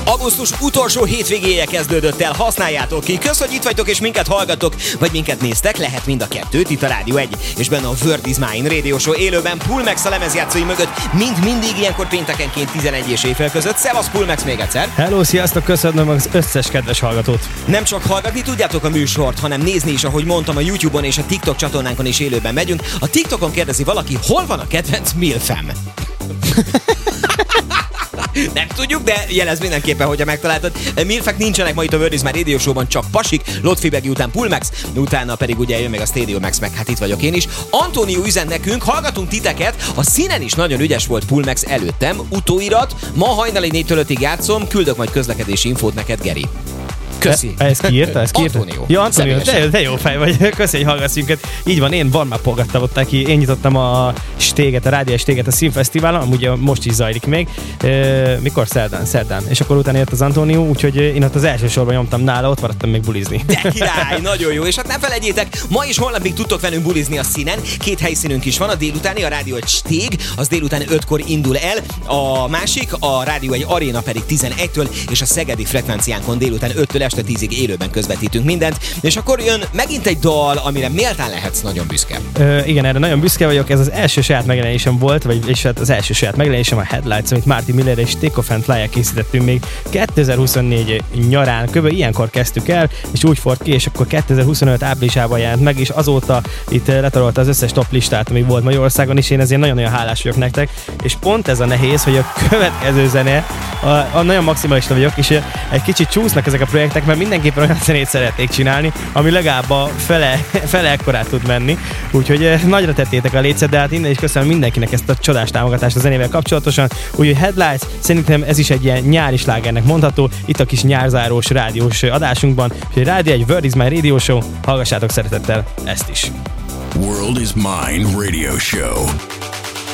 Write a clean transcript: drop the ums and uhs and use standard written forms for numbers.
Augusztus utolsó hétvégéje kezdődött el, használjátok ki. Kösz, hogy itt vagytok és minket hallgattok, vagy minket néztek, lehet mind a kettőt, itt a Rádió 1, és benne a Word is Mine Radio Show élőben Pulmax a lemezjátszói mögött, mindig ilyenkor péntekenként 11 és éjfél között. Szevasz Pulmax még egyszer! Hello, sziasztok, köszönöm az összes kedves hallgatót! Nem csak hallgatni tudjátok a műsort, hanem nézni is, ahogy mondtam, a YouTube-on és a TikTok csatornánkon is élőben megyünk. A TikTokon kérdezi valaki, hol van a kedvenc milfem? Nem tudjuk, de jelez mindenképpen, hogyha megtaláltad. Milfek nincsenek ma itt a Word is Mine Radio Show-ban, csak pasik, Lotfibegi után Pulmax, utána pedig ugye jön még a Stadio Max, meg hát itt vagyok én is. Antónió üzen nekünk, hallgatunk titeket, a színen is nagyon ügyes volt Pulmax előttem, utóirat, ma hajnali 4-től 5-ig játszom, küldök majd közlekedési infót neked, Geri. Köszi. Ezt kiírta? Antónió. Ja, Antónió, de jó fej vagy. Köszi, hogy hallgatsz minket. Így van, én warm-upolgattam ott neki. Én nyitottam a stéget, a rádiós stéget a Színfesztiválon, amúgy most is zajlik még. Mikor? Szerdán. És akkor utána jött az Antónió, úgyhogy én ott az első sorban nyomtam nála, ott maradtam még bulizni. De király, nagyon jó. És hát ne felejtjétek, ma is holnapig tudtok velünk bulizni a színen. 2 helyszínünk is van, a délutáni, a Rádió 1 stég, az délután 5-kor indul el. A másik, a Rádió 1 aréna pedig 11-től, és a szegedi frekvenciánkon délután 5-től este 10-ig élőben közvetítünk mindent, és akkor jön megint egy dal, amire méltán lehetsz nagyon büszke. Igen, erre nagyon büszke vagyok, ez az első saját megjelenésem volt, és hát az első saját megjelenésem a Headlights, amit Marty Miller és Take Off and Fly-el készítettünk még 2024 nyarán, kb. Ilyenkor kezdtük el, és úgy fort ki, és akkor 2025 áprilisában jelent meg, és azóta itt letarolta az összes top listát, ami volt Magyarországon is, én ezért nagyon-nagyon hálás vagyok nektek, és pont ez a nehéz, hogy a következő zene, a nagyon maximalista vagyok, és egy kicsit csúsznak ezek a projektek, mert mindenképpen olyan zenét szeretnék csinálni, ami legalább a fele ekkorát tud menni. Úgyhogy nagyra tettétek a lécet, de hát innen is köszönöm mindenkinek ezt a csodás támogatást a zenével kapcsolatosan. Úgyhogy Headlights, szerintem ez is egy ilyen nyári slágernek mondható, itt a kis nyárzárós rádiós adásunkban. Úgyhogy Rádió 1 Word is Mine Radio Show, hallgassátok szeretettel ezt is. World is Mine Radio Show.